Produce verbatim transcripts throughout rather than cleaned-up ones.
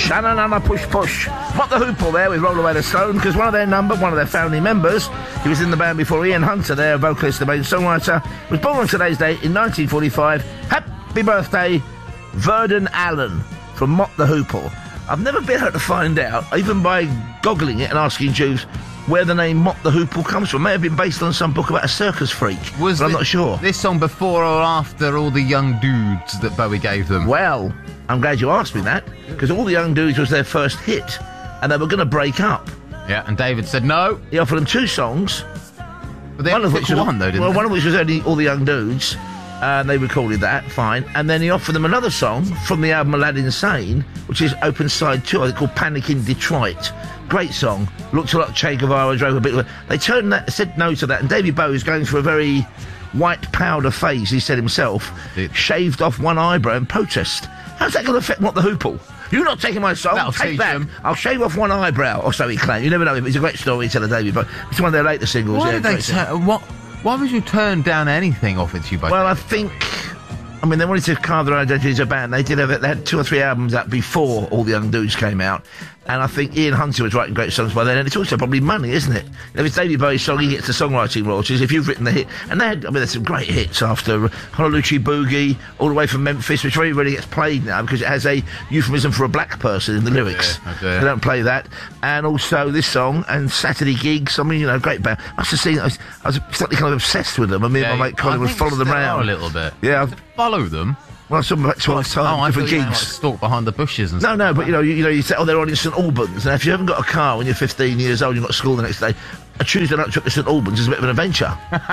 Sha-na-na-na, push, push. Mott the Hoople there with Roll Away the Stone, because one of their number, one of their founding members, he was in the band before Ian Hunter, their vocalist, the main songwriter, was born on today's date in nineteen forty-five. Happy birthday, Verdon Allen from Mott the Hoople. I've never been able to find out, even by goggling it and asking Jews, where the name Mott the Hoople comes from. It may have been based on some book about a circus freak, was but I'm not sure. This song before or after all the young dudes that Bowie gave them? Well, I'm glad you asked me that, because All the Young Dudes was their first hit, and they were going to break up. Yeah, and David said no. He offered them two songs. But they one of which was one, though, didn't well, they? one of which was only All the Young Dudes, and they recorded that, fine. And then he offered them another song from the album Aladdin Sane, which is open side two, I think, called Panic in Detroit. Great song. Looked a lot Che Guevara, drove a bit. They turned that, said no to that, and Davey Bowie is going through a very white powder phase, he said himself. It, shaved off one eyebrow in protest. How's that going to affect Mott the Hoople? You're not taking my song. That'll Take teach that. him. I'll shave off one eyebrow, or so he claimed. You never know him. He's a great storyteller, Davey Bowie. It's one of their later singles. Why yeah, did they turn? What? Why would you turn down anything offered to you by? Well, I think. I mean, they wanted to carve their identity as a band. They did have, they had two or three albums out before All the Young Dudes came out. And I think Ian Hunter was writing great songs by then. And it's also probably money, isn't it? If it's Davey Bowie's song, he gets the songwriting royalties. If you've written the hit. And they had, I mean, there's some great hits after Honolulu Boogie, all the way from Memphis, which really, really gets played now because it has a euphemism for a black person in the lyrics. Yeah, okay. They don't play that. And also this song and Saturday Gigs. I mean, you know, great band. I must have seen, I was, I was slightly kind of obsessed with them. I mean, yeah, my mate Colin would follow them around. A little bit. Yeah. Follow them? Well, I saw them about twelve times, oh, different gigs. gigs. Like, stalk behind the bushes and no, stuff. No, like but you know, you, you know, you say, oh, they're on in St Albans, and if you haven't got a car when you're fifteen years old, you've got school the next day. A Tuesday night trip to St Albans is a bit of an adventure.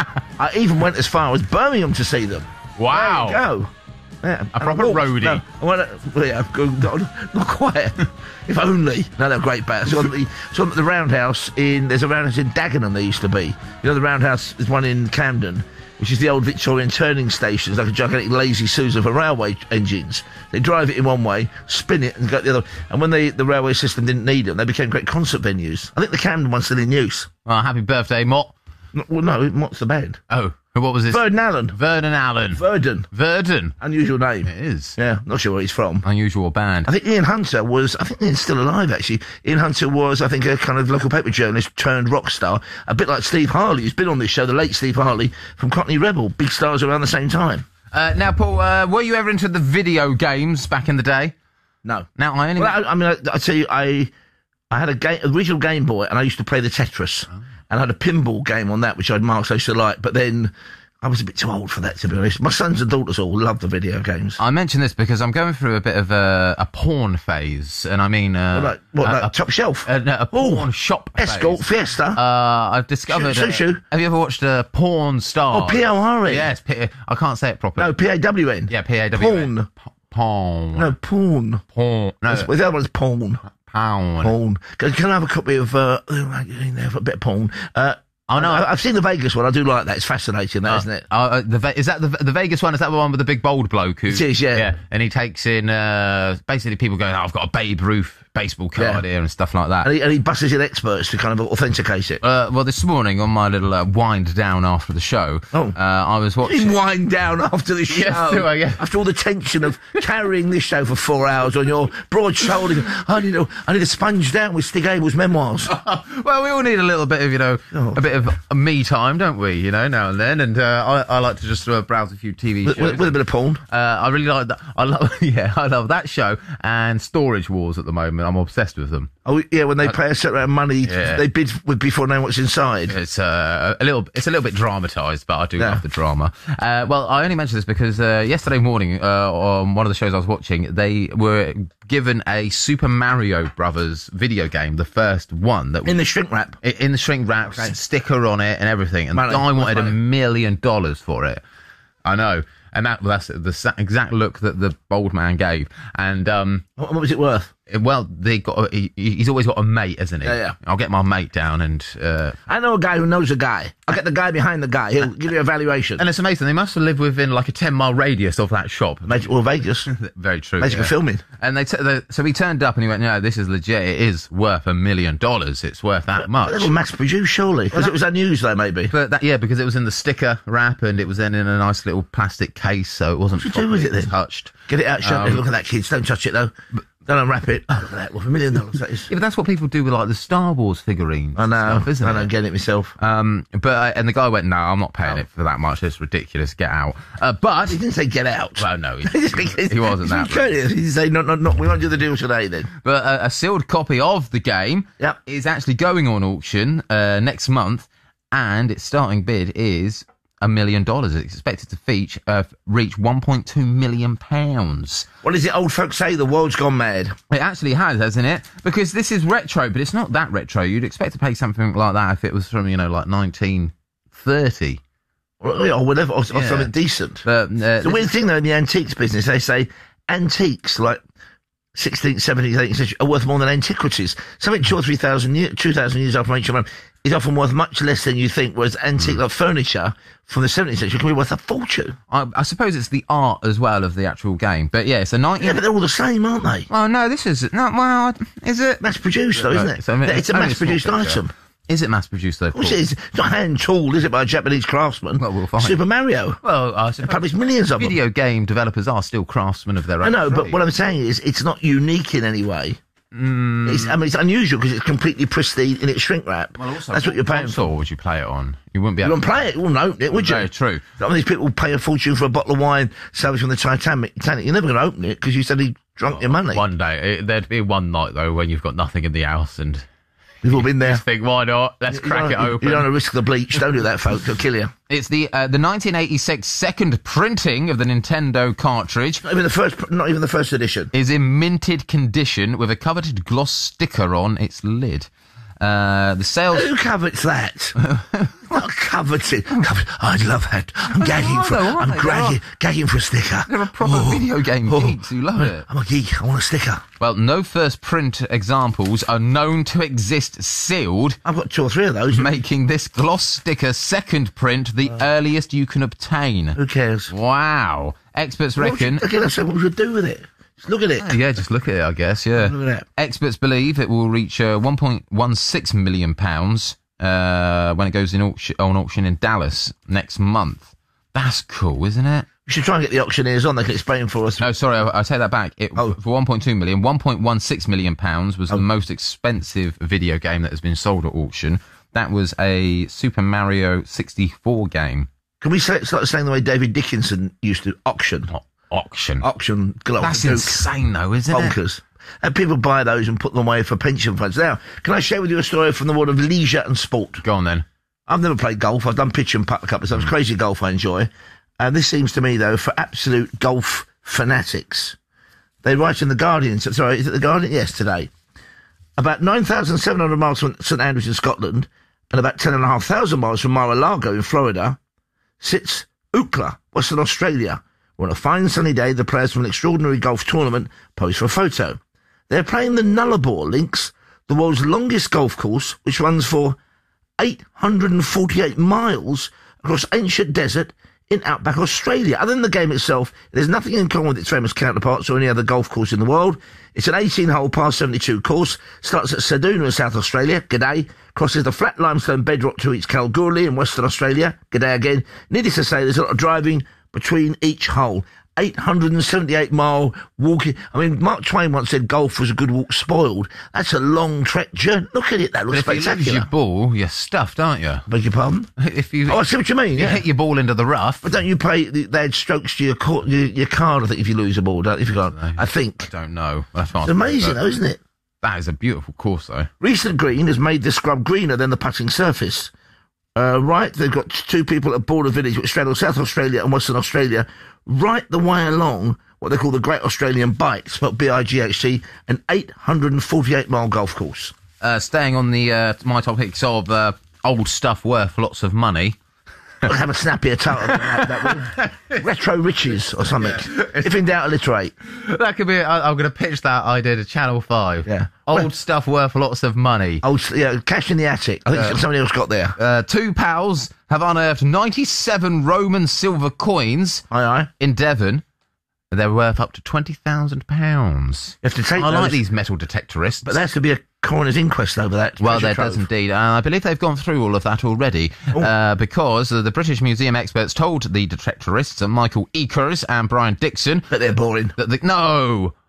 I even went as far as Birmingham to see them. Wow! There you go. Yeah, a proper roadie. No, I went, well, yeah, not, not quite. If only. No, they're great bands. So, the, so the Roundhouse in there's a Roundhouse in Dagenham. There used to be. You know, the Roundhouse is one in Camden, which is the old Victorian turning stations, like a gigantic lazy Susan for railway engines. They drive it in one way, spin it, and go the other. And when they, the railway system didn't need them, they became great concert venues. I think the Camden one's still in use. Well, happy birthday, Mott. No, well, no, Mott's the band. Oh, what was his? Verdon Allen. Verdon Allen. Verdon. Verdon. Unusual name. It is. Yeah, not sure where he's from. Unusual band. I think Ian Hunter was, I think he's still alive, actually. Ian Hunter was, I think, a kind of local paper journalist turned rock star, a bit like Steve Harley, who's been on this show, the late Steve Harley, from Cockney Rebel. Big stars around the same time. Uh, now, Paul, uh, were you ever into the video games back in the day? No. Now, I only... Well, I, I mean, I, I tell you, I I had a game, original Game Boy, and I used to play the Tetris. Oh. And I had a pinball game on that, which I'd marked so to like, but then I was a bit too old for that, to be honest. My sons and daughters all love the video games. I mention this because I'm going through a bit of a, a porn phase, and I mean... Uh, what, like, what, a, like a, Top Shelf? A, no, a porn Ooh, shop Escort, phase. Fiesta. Uh, I've discovered... Shoo, shoo, shoo. Have you ever watched uh, Porn Star? Oh, P O R E? Yes, P- I can't say it properly. No, P A W N. Yeah, P A W N. Porn. P- porn. No, porn. Porn. No. That's, the other one's porn. Porn. Porn. Can, can I have a copy of, uh, oh, in there for a bit of porn? Uh, Oh, no. I, I've seen the Vegas one. I do like that. It's fascinating, that, uh, isn't it? Uh, uh, the, is that the, the Vegas one? Is that the one with the big bold bloke? Who, it is, yeah. Yeah, and he takes in, uh, basically people going, oh, I've got a Babe Ruth baseball card yeah. here and stuff like that. And he, and he buses in experts to kind of authenticate it. Uh, well, this morning on my little uh, wind down after the show, oh. uh, I was watching... Wind down after the show? Yes, do I, yeah. After all the tension of carrying this show for four hours on your broad shoulder, I need to, I need to sponge down with Stig Abel's memoirs. Well, we all need a little bit of, you know, oh. a bit of me time, don't we, you know, now and then, and uh, I, I like to just uh, browse a few T V shows. With, with a bit of porn. Uh, I really like that. I love, yeah, I love that show and Storage Wars at the moment. I'm obsessed with them. Oh yeah, when they uh, pay a certain amount of money, yeah. they bid with before knowing what's inside. It's uh, a little, it's a little bit dramatised, but I do yeah. love the drama. Uh, well, I only mention this because uh, yesterday morning uh, on one of the shows I was watching, they were given a Super Mario Brothers video game, the first one that in the shrink wrap, in the shrink wrap, okay. sticker on it and everything, and money. the guy wanted money. a million dollars for it. I know. And that, well, that's the exact look that the bold man gave. And um, what, what was it worth? Well, they got. He, he's always got a mate, hasn't he? Yeah, yeah. I'll get my mate down and. Uh, I know a guy who knows a guy. I'll get the guy behind the guy. He'll give you a valuation. And it's amazing. They must live within like a ten mile radius of that shop. Magic, well, Vegas. Very true. Magic yeah. of filming. And they, t- they, so he turned up and he went, "No, this is legit. It is worth a million dollars. It's worth that much." They were mass produced, surely, because well, it was unused, though, maybe. But that, yeah, because it was in the sticker wrap and it was then in a nice little plastic case, so it wasn't. What did you do with it then? Touched. Get it out, show um, look at that, kids. Don't touch it though. But, Don't unwrap it. Oh, look at that. What a million dollars that is. Yeah, but that's what people do with like the Star Wars figurines. I know. Stuff, isn't I it? don't get it myself. Um, but uh, and the guy went, no, I'm not paying Oh. it for that much. It's ridiculous. Get out. Uh, but He didn't say get out. well, no, he, he wasn't that. He didn't say no, no, no. We won't do the deal today then. But uh, a sealed copy of the game Yep. is actually going on auction uh, next month, and its starting bid is a million dollars. It's expected to feature, uh, reach one point two million pounds. What is it old folks say? The world's gone mad. It actually has, hasn't it? Because this is retro, but it's not that retro. You'd expect to pay something like that if it was from, you know, like nineteen thirty. Or, or whatever, or, or Yeah. something decent. But uh, The weird thing, though, in the antiques business, they say antiques, like sixteenth, seventeenth, eighteenth century, are worth more than antiquities. Something two or three thousand years, two thousand years after ancient Rome is often worth much less than you think, whereas antique, like furniture from the seventeenth century, can be worth a fortune. I, I suppose it's the art as well of the actual game. But yeah, it's a nineteen. Yeah, but they're all the same, aren't they? Oh no, this is no. Well, is it? Mass produced, though, isn't it? So, I mean, It's a only mass produced small picture. item. Is it mass produced though? Of course Paul? it is. It's not hand tooled, is it, by a Japanese craftsman? Well, we'll find. Super Mario. Well, I They suppose published millions of them. video game developers are still craftsmen of their own. I know, but trade. what I'm saying is it's not unique in any way. Mm. It's, I mean, it's unusual because it's completely pristine in its shrink wrap. Well, also, That's what you're paying for. Or would you play it on? You wouldn't be You able. wouldn't play it, you wouldn't open it, would you? Very true. Some of these people pay a fortune for a bottle of wine salvaged from the Titanic. Titanic. You're never going to open it because you said he drunk your money. One day, it, there'd be one night though when you've got nothing in the house and We've all been there. just think, why not? Let's You crack it don't- open. You don't want to risk the bleach. Don't do that, folks. It'll kill you. It's the uh, the nineteen eighty-six second printing of the Nintendo cartridge. Not even the first. Not even the first edition. Is in minted condition with a coveted gloss sticker on its lid. Uh, the sales. Who covets that? Not coveted. Covet. I'd love that. I'm gagging are for. though, aren't I'm they? gagging, gagging for a sticker. There are proper Oh, video game oh. geeks who love it. I'm a geek. I want a sticker. Well, no first print examples are known to exist sealed, I've got two or three of those. making this gloss sticker second print the earliest you can obtain. Who cares? Wow. Experts What would you- reckon. Again, I said, what would you do with it? Just look at it. Yeah, just look at it, I guess, yeah. Look at that. Experts believe it will reach uh, one point one six million pounds uh, when it goes in auction, on auction in Dallas next month. That's cool, isn't it? We should try and get the auctioneers on. They can explain for us. No, sorry, I, I take that back. It, Oh. For one point two million, one point one six million pounds was Oh. the most expensive video game that has been sold at auction. That was a Super Mario sixty-four game. Can we say, start saying the way David Dickinson used to auction? Not auction. Auction. Glow, That's Duke, insane, though, isn't it? bonkers. And people buy those and put them away for pension funds. Now, can I share with you a story from the world of leisure and sport? Go on, then. I've never played golf. I've done pitch and putt a couple of times. Crazy golf I enjoy. And this seems to me, though, for absolute golf fanatics. They write in The Guardian, so- sorry, is it The Guardian? Yes, today. About nine thousand seven hundred miles from St Andrews in Scotland and about ten thousand five hundred miles from Mar-a-Lago in Florida sits Ookla, Western Australia, where on a fine sunny day the players from an extraordinary golf tournament pose for a photo. They're playing the Nullarbor Links, the world's longest golf course, which runs for eight hundred forty-eight miles across ancient desert in outback Australia. Other than the game itself, there's nothing in common with its famous counterparts or any other golf course in the world. It's an eighteen-hole par seventy-two course, starts at Ceduna in South Australia, g'day, crosses the flat limestone bedrock to reach Kalgoorlie in Western Australia, g'day again. Needless to say, there's a lot of driving between each hole. eight hundred seventy-eight mile walking. I mean, Mark Twain once said golf was a good walk spoiled. That's a long trek journey. Look at it, that looks But if you lose spectacular. your ball, you're stuffed, aren't you? Beg your pardon? If you, Oh, I see what you mean, you yeah. hit your ball into the rough. But don't you pay, they add strokes to your, court, your, your card, I think, if you lose a ball, don't if you can't. I think. I don't know. That's fine. It's amazing, though, isn't it? That is a beautiful course, though. Recent Green has made the scrub greener than the putting surface. Uh, right, they've got two people at Border Village, which straddle South Australia and Western Australia, right the way along what they call the Great Australian Bight, spelled B I G H T, an eight hundred forty-eight mile golf course. Uh, staying on the uh, my topics of uh, old stuff worth lots of money. I'll have a snappier title than that, that one. Retro Riches or something. If in doubt, alliterate. That could be. I, I'm going to pitch that idea to Channel Five. Yeah. Old Well- stuff worth lots of money. Oh, yeah, cash in the attic. I think somebody else got there. Uh, two pals have unearthed ninety-seven Roman silver coins Aye, aye. in Devon. They're worth up to twenty thousand pounds. You have to take I like those, these metal detectorists. but there has to be a coroner's inquest over that. Well, treasure there trove. does indeed. Uh, I believe they've gone through all of that already, uh, because uh, the British Museum experts told the detectorists, uh, Michael Eakers and Brian Dixon, But they're boring. that the, no,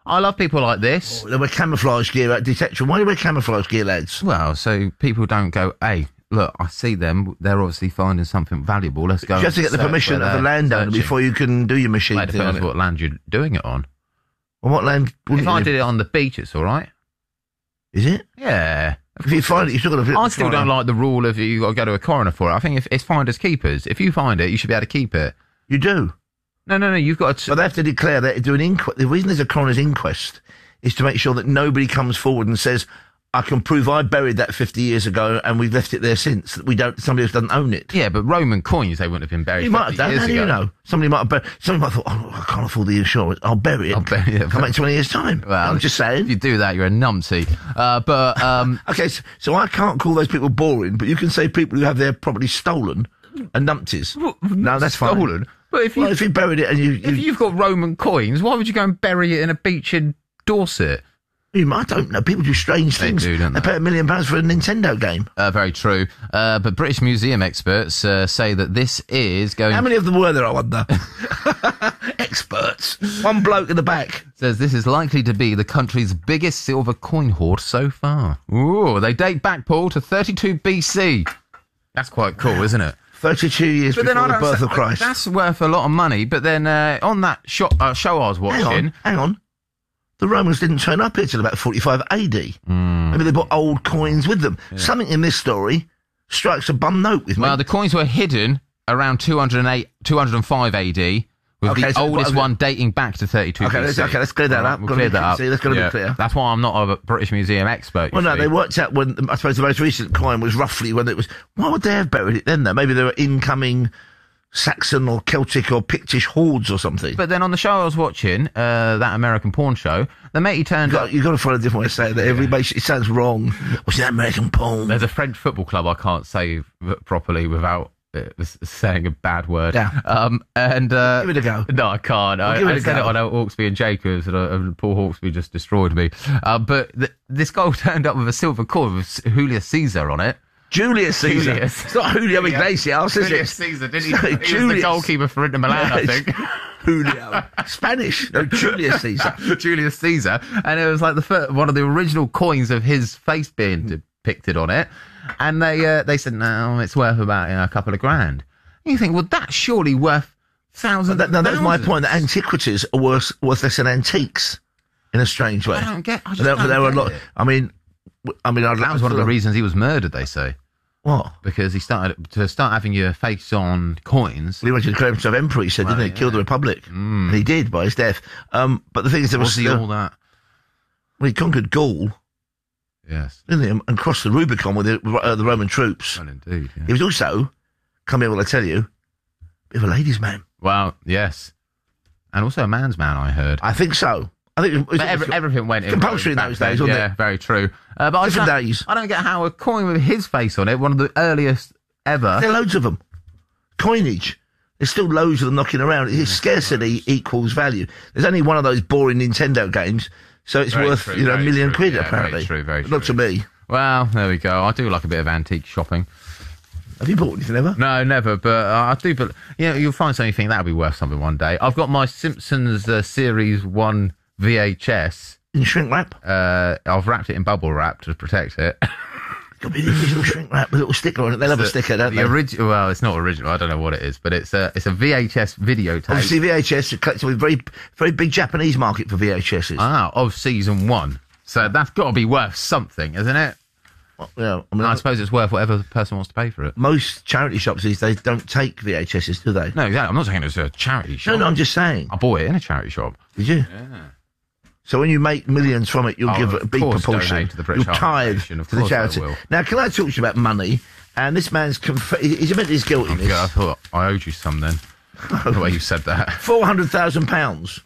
I love people like this. They wear camouflage gear at detection. Why do you wear camouflage gear, lads? Well, so people don't go, hey, look, I see them. They're obviously finding something valuable. Let's go. You have to get the permission of the landowner before you can do your machine Well, it thing on depends it. what land you're doing it on. Well, what land? If I did it on the beach, it's all right. Is it? Yeah. If you find it, you've still got to... I still don't like the rule of you've got to go to a coroner for it. I think if it's finders keepers. If you find it, you should be able to keep it. You do? No, no, no, you've got to... But they have to declare that, do an inquest. The reason there's a coroner's inquest is to make sure that nobody comes forward and says, I can prove I buried that fifty years ago and we've left it there since. That we don't, somebody else doesn't own it. Yeah, but Roman coins, they wouldn't have been buried You might have done. years How do ago. you know? Somebody might have buried, somebody might have thought, oh, I can't afford the insurance. I'll bury it. I'll bury it. Come back in twenty years' time. Well, I'm just saying. If you do that, you're a numpty. Uh, but, um... Okay, so, so I can't call those people boring, but you can say people who have their property stolen are numpties. No, that's fine. Stolen? But if you... Well, if you buried it and you... you If you've got Roman coins, why would you go and bury it in a beach in Dorset? You, I don't know. People do strange They things. do, don't they? They pay a million pounds for a Nintendo game. Uh, very true. Uh, but British Museum experts uh, say that this is going... How many of them were there, I wonder? Experts. One bloke in the back. Says this is likely to be the country's biggest silver coin hoard so far. Ooh, they date back, Paul, to thirty-two B C. That's quite cool, isn't it? thirty-two years But before then I the don't birth say- of Christ. That's worth a lot of money. But then uh, on that show, uh, show I was watching... Hang on, hang on. The Romans didn't turn up here till about forty-five A D. Mm. Maybe they brought old coins with them. Yeah. Something in this story strikes a bum note with me. Well, the coins were hidden around two hundred eight, two hundred five A D, with okay, the so oldest what, one dating back to thirty-two okay, B C. let's, okay, let's clear that right, up. We'll Got clear be, that up. see, that's got to yeah. be clear. That's why I'm not a British Museum expert. Well, no, see. they worked out when, I suppose the most recent coin was roughly when it was, why would they have buried it then, though? Maybe they were incoming Saxon or Celtic or Pictish hordes or something. But then on the show I was watching, uh, that American porn show, the matey turned You've up... got, you've got to find a different way to say it. That everybody, it sounds wrong. What's that American porn? There's a French football club I can't say v- properly without uh, s- saying a bad word. Yeah. Um, and, uh, Give it a go. No, I can't. Well, I, give it I a said go. it on Hawksby and Jacobs, and, uh, and Paul Hawksby just destroyed me. Uh, but th- this guy turned up with a silver coin with Julius Caesar on it. Julius Caesar. Julius. It's not Julio Iglesias, is Julius it? Caesar, didn't he? No, He was the Julius. goalkeeper for Inter Milan, I think. Julio. Spanish. No, Julius Caesar. Julius Caesar. And it was like the first, one of the original coins of his face being depicted on it. And they uh, they said, no, it's worth about you know, a couple of grand. And you think, well, that's surely worth thousands That, no, that's my thousands. point. That antiquities are worth, worth less than antiques in a strange way. I don't get I just there, don't there were a get lot. it. I mean, I mean, I'd That was one of the reasons he was murdered, they say. What? Because he started to start having your face on coins. Well, he wanted to declare himself emperor, he said, Well, didn't he? yeah. Kill the Republic. Mm. And he did by his death. Um, but the thing is, there was, Was he uh, all that? well, he conquered Gaul, Yes. didn't he? And crossed the Rubicon with the, uh, the Roman troops. Well, indeed. Yeah. He was also, come here, will I tell you, a bit of a ladies' man. Well, yes. And also a man's man, I heard. I think so. I think it was, But every, everything went in. compulsory in back those then. days, wasn't yeah, it? very true. Uh, but I Different don't, days. I don't get how a coin with his face on it, one of the earliest ever. There are loads of them. Coinage. There's still loads of them knocking around. It's scarcity equals value. There's only one of those boring Nintendo games, so it's Very worth, true, you know, a very million true. quid, Yeah, very apparently. true, very But not to true. me. Well, there we go. I do like a bit of antique shopping. Have you bought anything ever? No, never. But uh, I do. But you know, you'll find something you think that'll be worth something one day. I've got my Simpsons uh, Series One V H S. In shrink wrap? Uh, I've wrapped it in bubble wrap to protect it. Got to be the original shrink wrap with a little sticker on it. They love a The- sticker, don't the they? original. Well, it's not original. I don't know what it is, but it's a it's a V H S videotape. Obviously, V H S collected with very, very big Japanese market for V H Ss. Ah, of season one. So that's got to be worth something, isn't it? Well, yeah, I mean, I suppose it's worth whatever the person wants to pay for it. most charity shops these days don't take V H Ss, do they? No, exactly. I'm not saying it's a charity shop. No, no, I'm just saying. I bought it in a charity shop. Did you? Yeah. So when you make millions from it, you'll I'll give of a big course proportion. donate to the British You'll Heart tithe Foundation, of to the course I charity. will. Now, can I talk to you about money? And this man's conf- he's admitted his guiltiness. Yeah, I thought I owed you some then. The way you said that. Four hundred thousand pounds.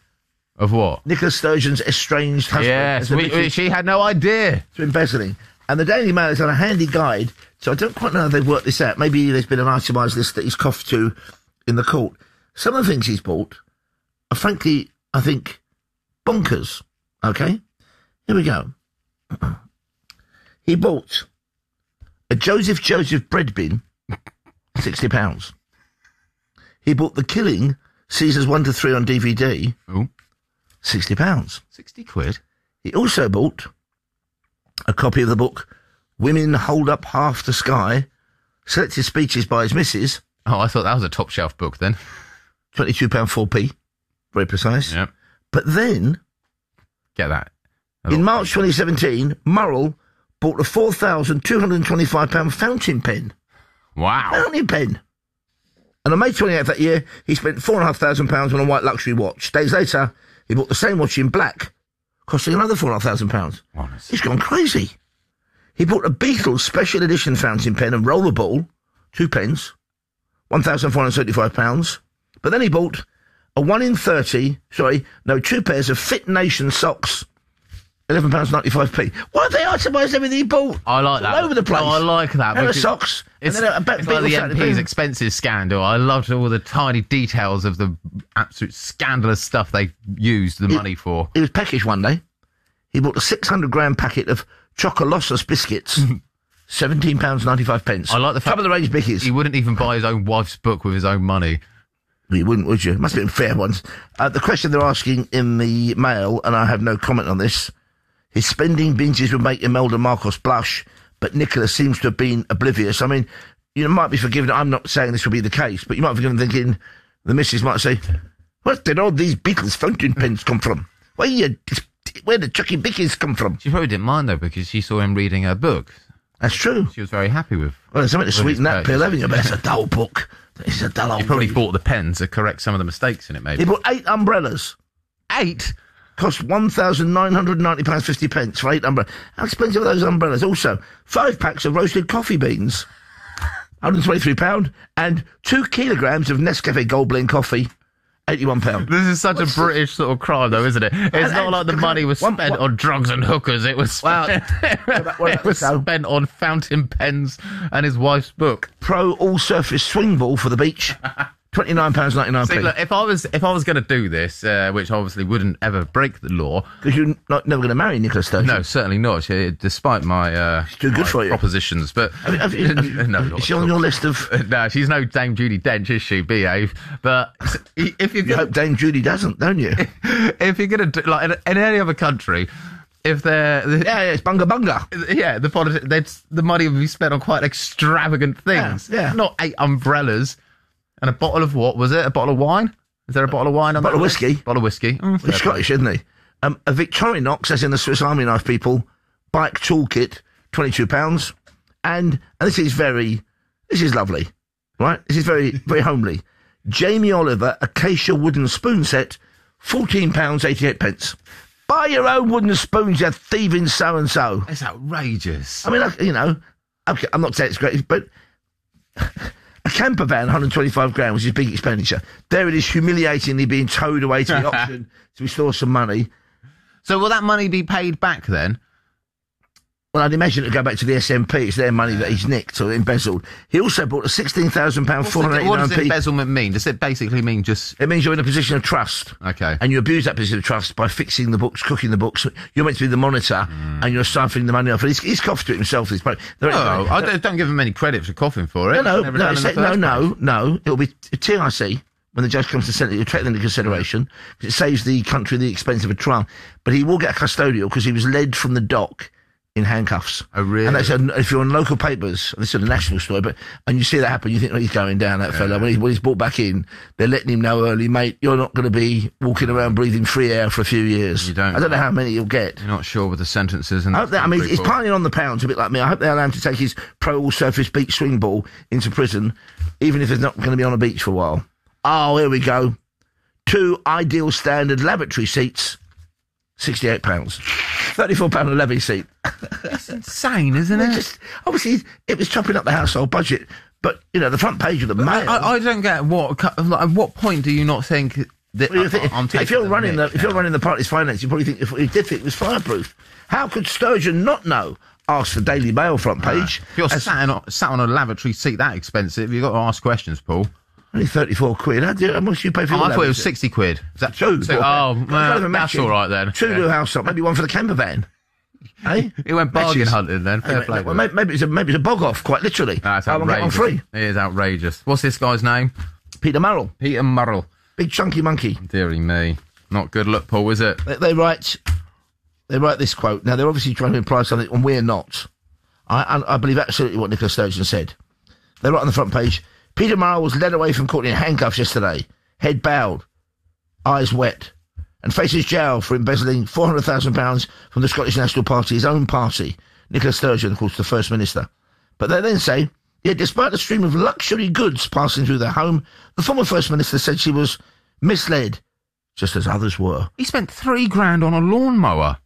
Of what? Nicola Sturgeon's estranged husband Yes, has we, admitted we, she had no idea. to embezzling. And the Daily Mail has done a handy guide, so I don't quite know how they've worked this out. Maybe there's been an itemised list that he's coughed to in the court. Some of the things he's bought are, frankly, I think, bonkers. Okay? Here we go. He bought a Joseph Joseph bread bin, sixty pounds. He bought The Killing, Caesars one to three on D V D, Ooh. sixty pounds. sixty quid? He also bought a copy of the book Women Hold Up Half the Sky, selected speeches by his missus. Oh, I thought that was a top shelf book then. twenty-two pounds four p, very precise. Yep. But then, Get that. in March twenty seventeen, Murrell bought a four thousand two hundred twenty-five pounds fountain pen. Wow. Fountain pen. And on May twenty-eighth that year, he spent four thousand five hundred pounds on a white luxury watch. Days later, he bought the same watch in black, costing another four thousand five hundred pounds. Honestly. He's gone crazy. He bought a Beatles special edition fountain pen and rollerball, two pens, one thousand four hundred seventy-five pounds. But then he bought a one in thirty, sorry, no, two pairs of Fit Nation socks, eleven pounds ninety-five p. Why have they itemised everything he bought? I like It's that. all over the place. Oh, I like that. And the because socks. It's, and then a, a ba- it's like the Beatles M fountain P's pen. expenses scandal. I loved all the tiny details of the absolute scandalous stuff they used the money for. He was peckish one day. He bought a six hundred gram packet of Chocolossus biscuits, seventeen pounds ninety-five pence. I like the fact Top of the range bickies. he wouldn't even buy his own wife's book with his own money. You wouldn't, would you? Must have been fair ones. Uh, the question they're asking in the mail, and I have no comment on this, his spending binges would make Imelda Marcos blush, but Nicholas seems to have been oblivious. I mean, you might be forgiven. I'm not saying this will be the case, but you might be forgiven thinking, the missus might say, where did all these Beatles fountain pens come from? Where you, where did Chucky Bickies come from? She probably didn't mind, though, because she saw him reading her book. That's true. She was very happy with. Well, there's something to with sweeten his that pill, purchase. haven't you? But it's a dull book. It's a dull old He probably read. bought the pens to correct some of the mistakes in it, maybe. He bought eight umbrellas. Eight? Cost one thousand nine hundred ninety pounds fifty pence for eight umbrellas. How expensive are those umbrellas? Also, five packs of roasted coffee beans, one hundred twenty-three pounds, and two kilograms of Nescafe Gold Blend coffee, eighty-one pounds. This is such What's a British sort of crime, though, isn't it? It's And- not and- like the money was one- spent one- on drugs and hookers. It was Well, spent, what about- what it about was the dough? spent on fountain pens and his wife's book. Pro all-surface swing ball for the beach, twenty-nine pounds ninety-nine. See, look, if I was if I was going to do this, uh, which obviously wouldn't ever break the law, Because you're not, never going to marry Nicola Sturgeon. no, certainly not. uh, Despite my uh, too good my for you. propositions, but Have, have, you- have, you- no, is not she at on all. your list of... No, she's no Dame Judi Dench, is she? Behave. But if you're You gonna, hope Dame Judy doesn't, don't you? if you're going to do like in, in any other country, if they're yeah, yeah, it's bunga bunga. yeah, the politi- they'd, the money would be spent on quite extravagant things. Yeah, yeah. Not eight umbrellas and a bottle of what was it? A bottle of wine? Is there a bottle of wine on Bottle that of list? whiskey. Bottle of whiskey. Mm, fair He's Scottish, isn't he? Um, a Victorinox, as in the Swiss Army knife people, bike toolkit, twenty-two pounds. And, and this is very, this is lovely, right? This is very, very homely. Jamie Oliver acacia wooden spoon set, fourteen pounds eighty-eight pence. Buy your own wooden spoons, you thieving so-and-so. It's outrageous. I mean, like, you know, okay, I'm not saying it's great, but a camper van, one hundred twenty-five grand, which is big expenditure. There it is, humiliatingly being towed away to the auction to restore some money. So will that money be paid back then? Well, I'd imagine it'd go back to the S M P. It's their money that he's nicked or embezzled. He also bought a sixteen thousand pounds four hundred What does eighty-nine p. embezzlement mean? Does it basically mean just It means you're in a position of trust. okay? And you abuse that position of trust by fixing the books, cooking the books. You're meant to be the monitor, and you're siphoning the money off. And he's, he's coughed to it himself. This bloke. They're- Oh, I don't, don't give him any credit for coughing for it. No, no, Never no, done in the it's- no, first no, place. no. It'll be T R C when the judge comes to sentence. You'll take that into consideration. It saves the country the expense of a trial. But he will get a custodial because he was led from the dock in handcuffs. Oh, really? And that's a, if you're on local papers, this is a national story, but and you see that happen, you think, oh, he's going down, that fella. When, he, when he's brought back in, they're letting him know early, mate, you're not going to be walking around breathing free air for a few years. You don't I don't know know. how many you'll get. You're not sure with the sentences and I hope that, I mean, he's report. piling on the pounds a bit like me. I hope they allow him to take his pro all-surface beach swing ball into prison, even if he's not going to be on a beach for a while. Oh, here we go. Two ideal standard lavatory seats, sixty-eight pounds. thirty-four pounds a levy seat. It's insane, isn't it? Just, obviously, it was chopping up the household budget, but, you know, the front page of the Mail... I, I don't get what. Like, at what point do you not think that Well, you think- I'm taking if you're the running the mick if you're now? running the party's finance, you probably think if he did think it was fireproof. How could Sturgeon not know? Ask the Daily Mail front page. If you're As- sat on, sat on a lavatory seat that expensive, you've got to ask questions, Paul. Only thirty-four quid. How, do, how much do you pay for Oh, your I thought it was lavatory? sixty quid. Is that Two. so- Well, oh, can't well, even that's match it. all right then. Two Yeah. to a house up, maybe one for the camper van. Eh? He went bargain Matches. hunting then. Fair Hey, play. well, to him. maybe, maybe it's a maybe it's a bog off, quite literally. That's Buy one, get one outrageous. free. It is outrageous. What's this guy's name? Peter Murrell, Peter Murrell. big chunky monkey. Deary me. Not good look, Paul, is it? They, they write, they write this quote. Now, they're obviously trying to imply something, and we're not. I, I, I believe absolutely what Nicola Sturgeon said. They write on the front page, Peter Murrell was led away from court in handcuffs yesterday, head bowed, eyes wet, and faces jail for embezzling four hundred thousand pounds from the Scottish National Party, his own party. Nicola Sturgeon, of course, the First Minister. But they then say, yet despite the stream of luxury goods passing through their home, the former First Minister said she was misled, just as others were. He spent three grand on a lawnmower.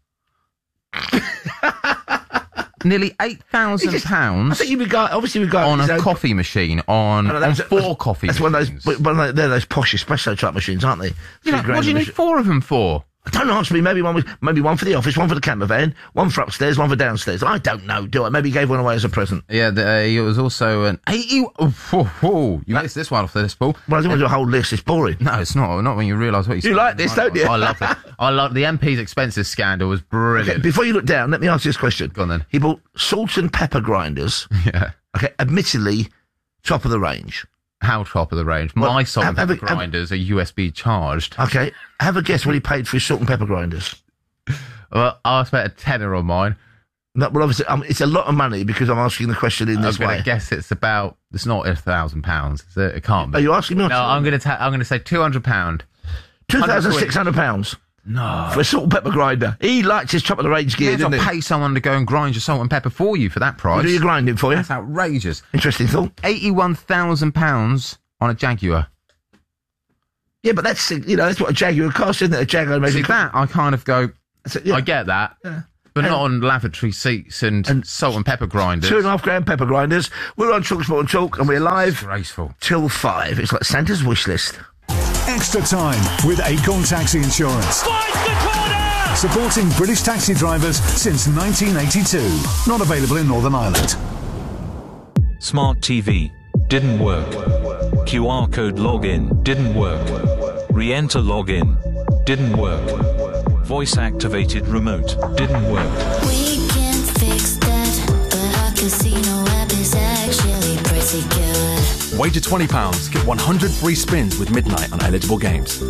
Nearly eight thousand pounds. I think you regard, obviously regard on a own... coffee machine, on, know, on was, four that's, coffee that's machines. That's one of those, they're those posh espresso type machines, aren't they? You know, what do you need machine. four of them for? Don't ask me. Maybe one was, maybe one for the office, one for the camper van, one for upstairs, one for downstairs. I don't know, do I? Maybe he gave one away as a present. Yeah, the, uh, he was also an eighty... Oh, oh, oh. You that, missed this one off this, Paul. Well, I didn't want to do a whole list. It's boring. No, it's not. Not when you realise what you You like this, don't you? I love it. I love the M P's expenses scandal was brilliant. Okay, before you look down, let me ask you this question. Go on then. He bought salt and pepper grinders. Yeah. Okay, admittedly, top of the range. How top of the range? Well, My salt have, and pepper have, grinders have, are U S B charged. Okay, have a guess what he paid for his salt and pepper grinders. Well, I spent a tenner on mine. No, well, obviously, um, it's a lot of money because I'm asking the question in this I'm way. I guess it's about. It's not a thousand pounds. It? it can't be. Are you asking me? No, I'm going to. Ta- I'm going to say two hundred pound. Two thousand six hundred pounds. No, for a salt and pepper grinder. He likes his top of the range gear, didn't he? Pay someone to go and grind your salt and pepper for you for that price. What do you grind it for you? That's outrageous. Interesting thought. Eighty-one thousand pounds on a Jaguar. Yeah, but that's you know that's what a Jaguar costs, isn't it? A Jaguar maybe. See that I kind of go. So, yeah. I get that. Yeah. But and, not on lavatory seats and, and salt and pepper grinders. Two and a half grand pepper grinders. We're on TalkSport and Talk, and we're live Disgraceful. till five. It's like Santa's wish list. Extra time with Acorn Taxi Insurance. Finds the corner! Supporting British taxi drivers since nineteen eighty-two. Not available in Northern Ireland. Smart T V. Didn't work. Q R code login. Didn't work. Re-enter login. Didn't work. Voice-activated remote. Didn't work. We can fix that, but our casino app is actually pretty good. Wager twenty pounds, get one hundred free spins with Midnight on eligible games.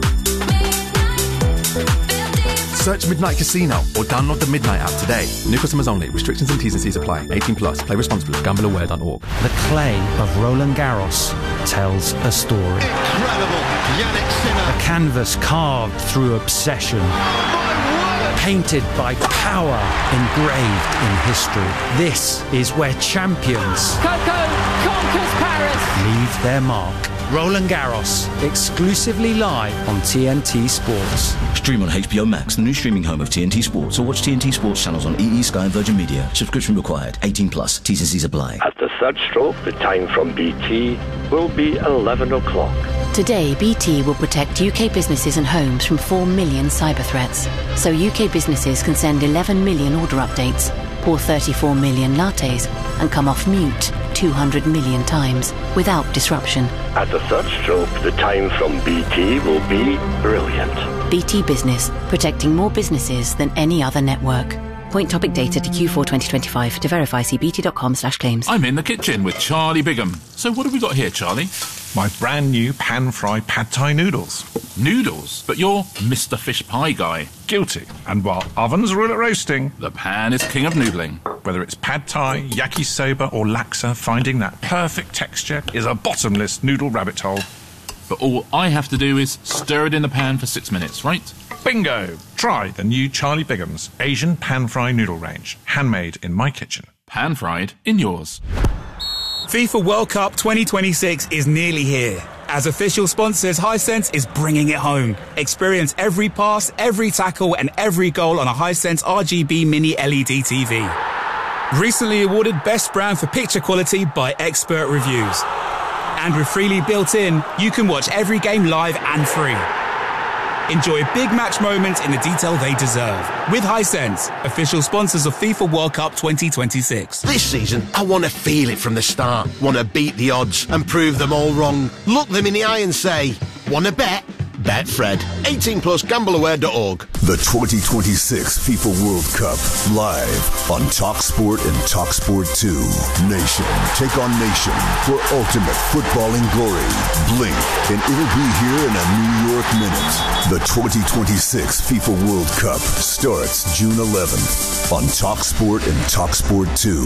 Search Midnight Casino or download the Midnight app today. New customers only. Restrictions and T's and C's apply. eighteen plus. Play responsibly. gamble aware dot org. The clay of Roland Garros tells a story. Incredible. Yannick Sinner. A canvas carved through obsession. Painted by power, engraved in history. This is where champions Coco conquers Paris. Leave their mark. Roland Garros, exclusively live on T N T Sports. Stream on H B O Max, the new streaming home of T N T Sports, or watch T N T Sports channels on E E, Sky and Virgin Media. Subscription required. eighteen plus. T's and C's apply. At the third stroke, the time from B T will be eleven o'clock. Today, B T will protect U K businesses and homes from four million cyber threats. So U K businesses can send eleven million order updates, pour thirty-four million lattes, and come off mute two hundred million times without disruption. At the third stroke, the time from B T will be brilliant. B T Business, protecting more businesses than any other network. Point topic data to Q four twenty twenty-five. To verify, see bt.com slash claims. I'm in the kitchen with Charlie Bigham. So what have we got here, Charlie? My brand new pan-fried pad thai noodles. Noodles? But you're Mister Fish Pie guy. Guilty. And while ovens rule at roasting, the pan is king of noodling. Whether it's pad thai, yakisoba or laksa, finding that perfect texture is a bottomless noodle rabbit hole. But all I have to do is stir it in the pan for six minutes, right? Bingo! Try the new Charlie Bigham's Asian pan-fried noodle range. Handmade in my kitchen. Pan-fried in yours. FIFA World Cup twenty twenty-six is nearly here. As official sponsors, Hisense is bringing it home. Experience every pass, every tackle and every goal on a Hisense R G B Mini L E D T V. Recently awarded Best Brand for Picture Quality by Expert Reviews. And with Freely built in, you can watch every game live and free. Enjoy big match moments in the detail they deserve. With Hisense, official sponsors of FIFA World Cup twenty twenty-six. This season, I want to feel it from the start. Want to beat the odds and prove them all wrong. Look them in the eye and say, want to bet? Betfred. eighteen plus gambleaware dot org. The twenty twenty-six FIFA World Cup live on TalkSport and TalkSport two. Nation take on nation for ultimate footballing glory. Blink and it'll be here in a New York minute. The twenty twenty-six FIFA World Cup starts June eleventh on TalkSport and TalkSport two.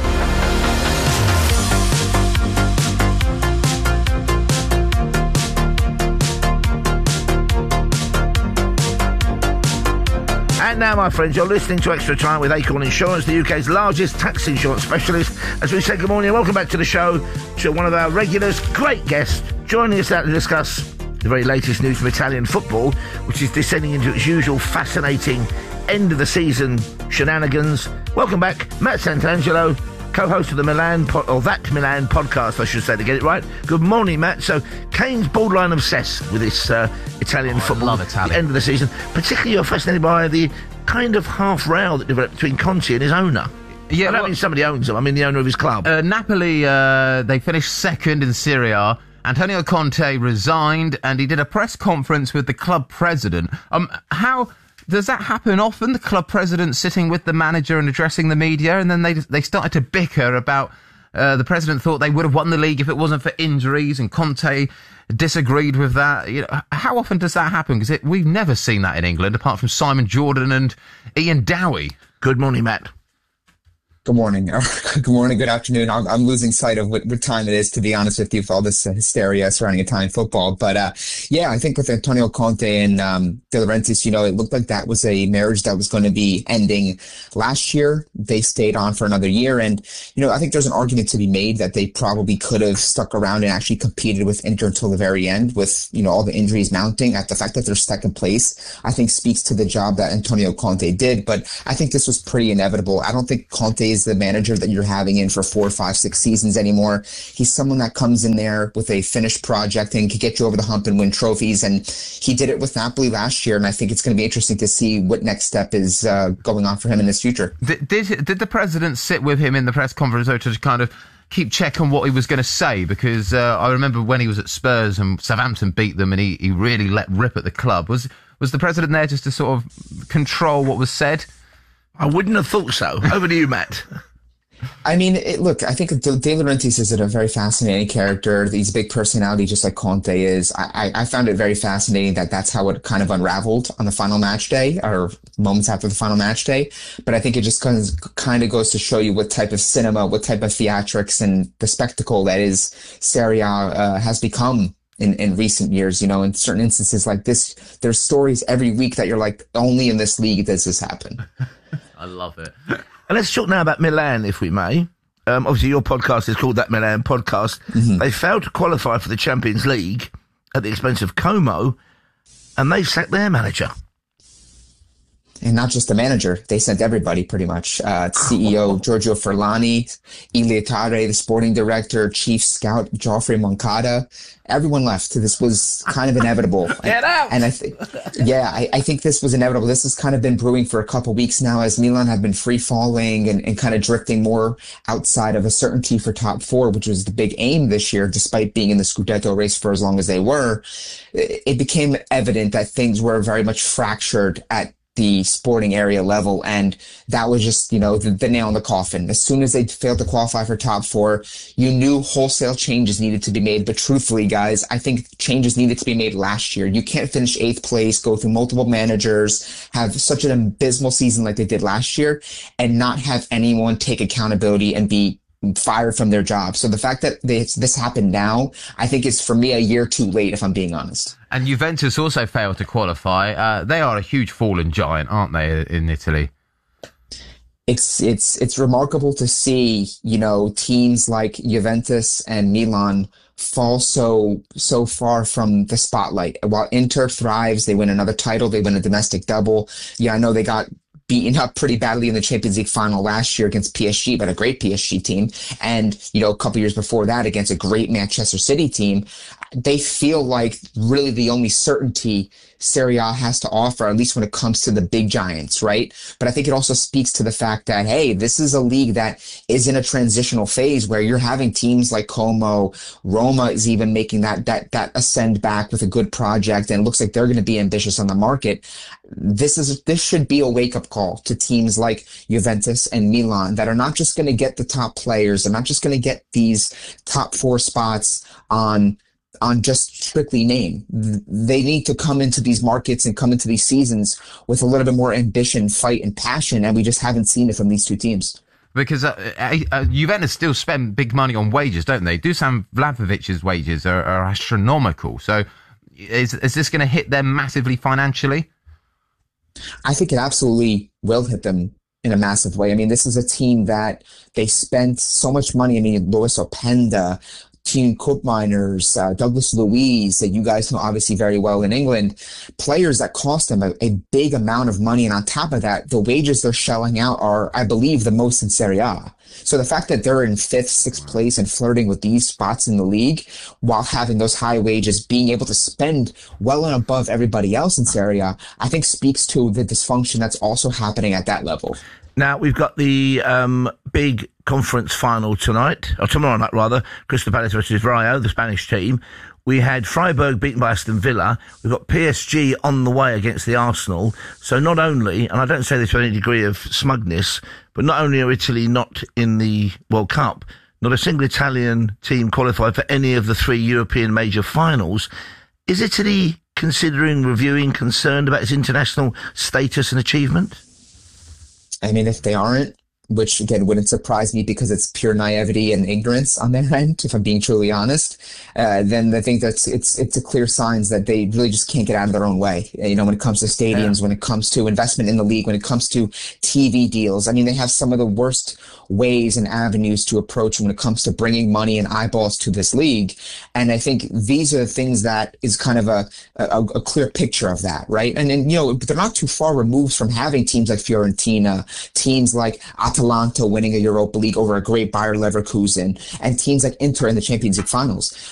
And now, my friends, you're listening to Extra Time with Acorn Insurance, the U K's largest tax insurance specialist. As we say good morning and welcome back to the show to one of our regulars, great guest, joining us out to discuss the very latest news from Italian football, which is descending into its usual fascinating end-of-the-season shenanigans. Welcome back, Matt Santangelo, co-host of the Milan, po- or that Milan podcast, I should say, to get it right. Good morning, Matt. So, Kane's borderline obsessed with this uh, Italian oh, football. I love Italian. At the end of the season. Particularly, you're fascinated by the kind of half row that developed between Conte and his owner. Yeah, I don't well, mean somebody owns him. I mean the owner of his club. Uh, Napoli, uh, they finished second in Serie A. Antonio Conte resigned, and he did a press conference with the club president. Um, how does that happen often? The club president sitting with the manager and addressing the media, and then they they started to bicker about. Uh, the president thought they would have won the league if it wasn't for injuries, and Conte disagreed with that. You know, how often does that happen? Because we've never seen that in England, apart from Simon Jordan and Ian Dowie. Good morning, Matt. Good morning. Good morning. Good afternoon. I'm, I'm losing sight of what, what time it is, to be honest with you, with all this hysteria surrounding Italian football. But, uh, yeah, I think with Antonio Conte and, um, De Laurentiis, you know, it looked like that was a marriage that was going to be ending last year. They stayed on for another year. And, you know, I think there's an argument to be made that they probably could have stuck around and actually competed with Inter until the very end with, you know, all the injuries mounting. At the fact that they're second place, I think speaks to the job that Antonio Conte did. But I think this was pretty inevitable. I don't think Conte is the manager that you're having in for four, five, six seasons anymore. He's someone that comes in there with a finished project and can get you over the hump and win trophies. And he did it with Napoli last year. And I think it's going to be interesting to see what next step is uh, going on for him in his future. Did, did, did the president sit with him in the press conference though, to kind of keep check on what he was going to say? Because uh, I remember when he was at Spurs and Southampton beat them and he, he really let rip at the club. Was, was the president there just to sort of control what was said? I wouldn't have thought so. Over to you, Matt. I mean, it, look, I think De Laurentiis is a very fascinating character. He's a big personality, just like Conte is. I, I found it very fascinating that that's how it kind of unraveled on the final match day, or moments after the final match day. But I think it just kind of, kind of goes to show you what type of cinema, what type of theatrics and the spectacle that is Serie A uh, has become in, in recent years. You know, in certain instances like this, there's stories every week that you're like, only in this league does this happen. I love it. And let's talk now about Milan, if we may. Um, obviously, your podcast is called That Milan Podcast. Mm-hmm. They failed to qualify for the Champions League at the expense of Como, and they sacked their manager. And not just the manager, they sent everybody pretty much. Uh, C E O Giorgio Furlani, Iliatare, the sporting director, chief scout Geoffrey Moncada. Everyone left. This was kind of inevitable. Get out! And I think, yeah, I, I think this was inevitable. This has kind of been brewing for a couple weeks now as Milan have been free falling and, and kind of drifting more outside of a certainty for top four, which was the big aim this year, despite being in the Scudetto race for as long as they were. It became evident that things were very much fractured at the sporting area level, and that was just, you know, the, the nail in the coffin. As soon as they failed to qualify for top four, you knew wholesale changes needed to be made. But truthfully, guys, I think changes needed to be made last year. You can't finish eighth place, go through multiple managers, have such an abysmal season like they did last year, and not have anyone take accountability and be fired from their job. So the fact that they, this happened now, I think is, for me, a year too late, if I'm being honest. And Juventus also failed to qualify. Uh, they are a huge fallen giant, aren't they, in Italy? It's it's it's remarkable to see, you know, teams like Juventus and Milan fall so so far from the spotlight. While Inter thrives, they win another title, they win a domestic double. Yeah, I know they got beaten up pretty badly in the Champions League final last year against P S G, but a great P S G team. And, you know, a couple years before that against a great Manchester City team. they feel like really the only certainty Serie A has to offer, at least when it comes to the big giants, right? But I think it also speaks to the fact that, hey, this is a league that is in a transitional phase where you're having teams like Como, Roma is even making that that that ascend back with a good project, and it looks like they're going to be ambitious on the market. This is this should be a wake-up call to teams like Juventus and Milan that are not just going to get the top players, they're not just going to get these top four spots on on just strictly name. They need to come into these markets and come into these seasons with a little bit more ambition, fight, and passion, and we just haven't seen it from these two teams. Because uh, uh, Juventus still spend big money on wages, don't they? Dusan Vlahovic's wages are, are astronomical. So is, is this going to hit them massively financially? I think it absolutely will hit them in a massive way. I mean, this is a team that they spent so much money. I mean, Luis Openda, Team Koopmeiners, uh, Douglas Luiz, that you guys know obviously very well in England, players that cost them a, a big amount of money. And on top of that, the wages they're shelling out are, I believe, the most in Serie A. So the fact that they're in fifth, sixth place and flirting with these spots in the league while having those high wages, being able to spend well and above everybody else in Serie A, I think speaks to the dysfunction that's also happening at that level. Now, we've got the um, big conference final tonight, or tomorrow night rather, Crystal Palace versus Rayo, the Spanish team. We had Freiburg beaten by Aston Villa. We've got P S G on the way against the Arsenal. So not only, and I don't say this with any degree of smugness, but not only are Italy not in the World Cup, not a single Italian team qualified for any of the three European major finals. Is Italy considering, reviewing, concerned about its international status and achievement? I mean, if they aren't, which again wouldn't surprise me because it's pure naivety and ignorance on their end, if I'm being truly honest, uh, then I think that's it's it's a clear signs that they really just can't get out of their own way. You know, when it comes to stadiums, yeah. when it comes to investment in the league, when it comes to T V deals. I mean, they have some of the worst ways and avenues to approach when it comes to bringing money and eyeballs to this league. And I think these are the things that is kind of a a, a clear picture of that, right? And then, you know, they're not too far removed from having teams like Fiorentina, teams like Atalanta winning a Europa League over a great Bayer Leverkusen, and teams like Inter in the Champions League finals.